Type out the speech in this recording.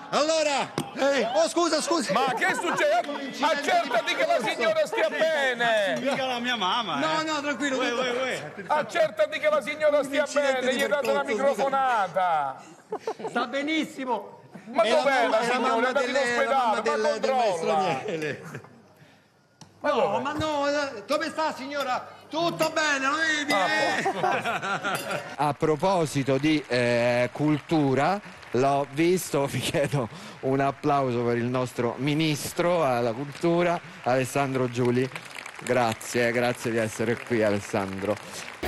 Allora, scusa. Ma che succede? Accertati che la signora stia bene! Mica la mia mamma. No, tranquillo. Accertati che la signora stia bene, gli hai dato una microfonata! Sta benissimo. Ma dov'è la È la signora? mamma È andata in del ospedale, ma maestro controlla! Miele. No, ma no, Dove sta, signora? Tutto bene, lo vedi? A proposito di cultura, l'ho visto, vi chiedo un applauso per il nostro ministro alla cultura, Alessandro Giuli. Grazie di essere qui, Alessandro.